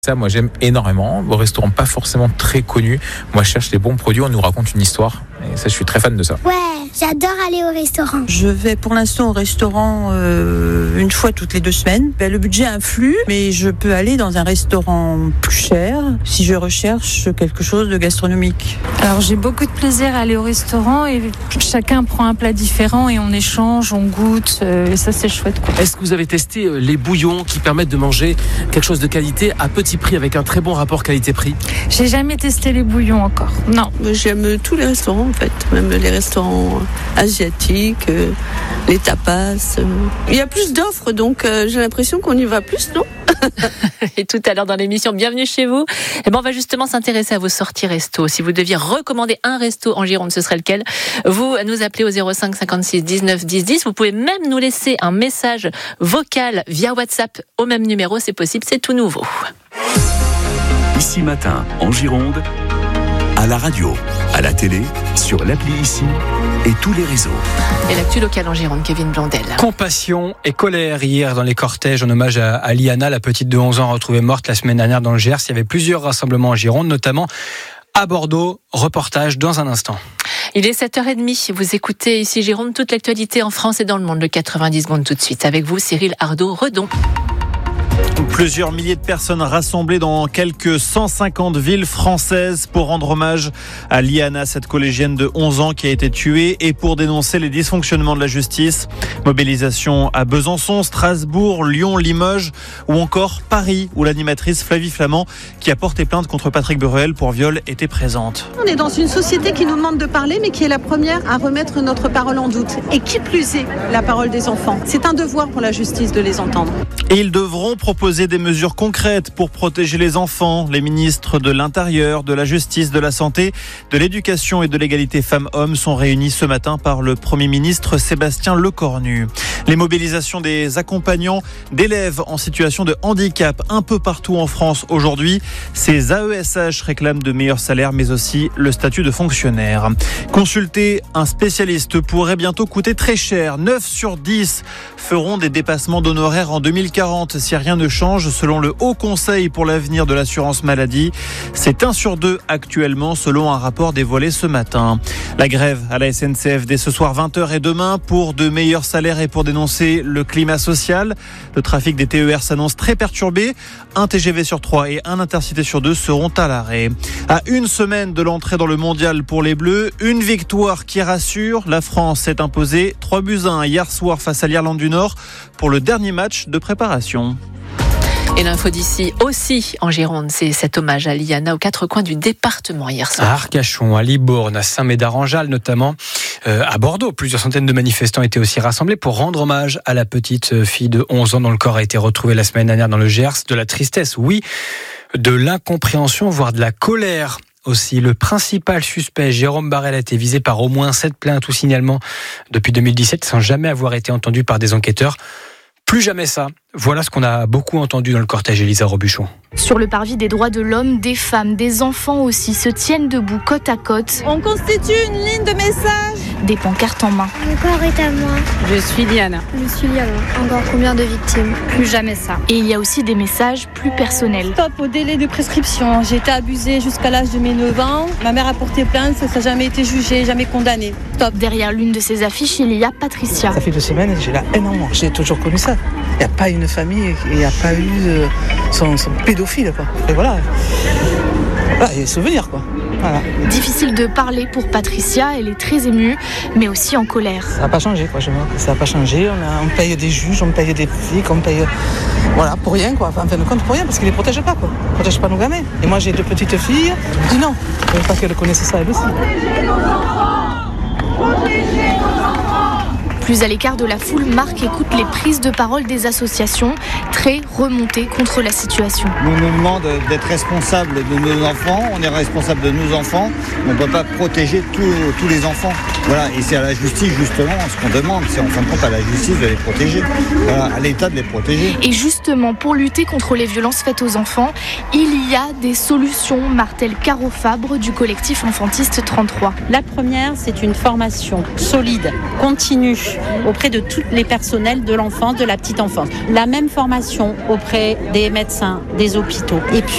Ça, moi, j'aime énormément. Au restaurant pas forcément très connu. Moi, je cherche les bons produits. On nous raconte une histoire. Et ça, je suis très fan de ça. Ouais, j'adore aller au restaurant. Je vais pour l'instant au restaurant une fois toutes les 2 semaines. Le budget influe, mais je peux aller dans un restaurant plus cher si je recherche quelque chose de gastronomique. Alors, j'ai beaucoup de plaisir à aller au restaurant et chacun prend un plat différent et on échange, on goûte. Et ça, c'est chouette, quoi. Est-ce que vous avez testé les bouillons qui permettent de manger quelque chose de qualité à petit prix avec un très bon rapport qualité-prix? J'ai jamais testé les bouillons encore. Non. J'aime tous les restaurants en fait, même les restaurants asiatiques, les tapas. Il y a plus d'offres donc j'ai l'impression qu'on y va plus, non? Et tout à l'heure dans l'émission Bienvenue chez vous, on va justement s'intéresser à vos sorties resto. Si vous deviez recommander un resto en Gironde, ce serait lequel? Vous nous appelez au 05 56 19 10 10. Vous pouvez même nous laisser un message vocal via WhatsApp au même numéro, c'est possible, c'est tout nouveau. Ici Matin, en Gironde, à la radio, à la télé, sur l'appli Ici et tous les réseaux. Et l'actu locale en Gironde, Kevin Blondel. Compassion et colère hier dans les cortèges en hommage à Liana, la petite de 11 ans retrouvée morte la semaine dernière dans le Gers. Il y avait plusieurs rassemblements en Gironde, notamment à Bordeaux. Reportage dans un instant. Il est 7h30, vous écoutez ici Gironde, toute l'actualité en France et dans le monde, le 90 secondes tout de suite. Avec vous, Cyril Ardo-Redon. Plusieurs milliers de personnes rassemblées dans quelques 150 villes françaises pour rendre hommage à Liana, cette collégienne de 11 ans qui a été tuée, et pour dénoncer les dysfonctionnements de la justice. Mobilisation à Besançon, Strasbourg, Lyon, Limoges ou encore Paris, où l'animatrice Flavie Flament, qui a porté plainte contre Patrick Bruel pour viol, était présente. On est dans une société qui nous demande de parler, mais qui est la première à remettre notre parole en doute. Et qui plus est, la parole des enfants. C'est un devoir pour la justice de les entendre. Et ils devront proposer des mesures concrètes pour protéger les enfants. Les ministres de l'Intérieur, de la Justice, de la Santé, de l'Éducation et de l'égalité femmes-hommes sont réunis ce matin par le Premier ministre Sébastien Lecornu. Les mobilisations des accompagnants d'élèves en situation de handicap un peu partout en France aujourd'hui. Ces AESH réclament de meilleurs salaires mais aussi le statut de fonctionnaire. Consulter un spécialiste pourrait bientôt coûter très cher. 9 sur 10 feront des dépassements d'honoraires en 2040 si rien ne change, selon le Haut Conseil pour l'avenir de l'assurance maladie. C'est 1 sur 2 actuellement, selon un rapport dévoilé ce matin. La grève à la SNCF dès ce soir 20h et demain pour de meilleurs salaires et pour dénoncer le climat social. Le trafic des TER s'annonce très perturbé. Un TGV sur 3 et un Intercité sur 2 seront à l'arrêt. À une semaine de l'entrée dans le mondial pour les Bleus, une victoire qui rassure. La France s'est imposée 3-1 hier soir face à l'Irlande du Nord pour le dernier match de préparation. Et l'info d'ici aussi en Gironde, c'est cet hommage à Liana aux 4 coins du département hier soir. À Arcachon, à Libourne, à Saint-Médard-en-Jalles notamment, à Bordeaux. Plusieurs centaines de manifestants étaient aussi rassemblés pour rendre hommage à la petite fille de 11 ans dont le corps a été retrouvé la semaine dernière dans le Gers. De la tristesse, oui, de l'incompréhension, voire de la colère. Aussi, le principal suspect, Jérôme Barel, a été visé par au moins 7 plaintes ou signalements depuis 2017 sans jamais avoir été entendu par des enquêteurs. Plus jamais ça. Voilà ce qu'on a beaucoup entendu dans le cortège, Elisa Robuchon. Sur le parvis des droits de l'homme, des femmes, des enfants aussi se tiennent debout côte à côte. On constitue une ligne de message. Des pancartes en main. Mon corps est à moi. Je suis Liana. Je suis Liana. Encore combien de victimes? Plus jamais ça. Et il y a aussi des messages plus personnels. Stop au délai de prescription. J'ai été abusée jusqu'à l'âge de mes 9 ans. Ma mère a porté plainte, ça n'a jamais été jugé, jamais condamné. Stop. Derrière l'une de ces affiches, il y a Patricia. Ça fait 2 semaines, j'ai la haine en moi. J'ai toujours connu ça. Il n'y a pas une famille, il n'y a pas eu son pédophile, quoi. Et voilà. Voilà, et souvenirs, quoi. Voilà. Difficile de parler pour Patricia, elle est très émue, mais aussi en colère. Ça n'a pas changé, quoi. Je vois que ça n'a pas changé. On paye des juges, on paye des flics, on paye. Voilà, pour rien, quoi. Enfin, en fin de compte, pour rien, parce qu'ils ne les protègent pas, quoi. Ils ne protègent pas nos gamins. Et moi, j'ai 2 petites filles. Je me dis non. Je ne veux pas qu'elles connaissent ça, elles aussi. Plus à l'écart de la foule, Marc écoute les prises de parole des associations, très remontées contre la situation. On nous demande d'être responsable de nos enfants, on est responsable de nos enfants, mais on ne peut pas protéger tous les enfants. Voilà, et c'est à la justice justement ce qu'on demande, c'est en fin de compte à la justice de les protéger, à l'État de les protéger. Et justement, pour lutter contre les violences faites aux enfants, il y a des solutions, martèle Caro Fabre du collectif Enfantiste 33. La première, c'est une formation solide, continue, auprès de tous les personnels de l'enfance, de la petite enfance. La même formation auprès des médecins, des hôpitaux. Et puis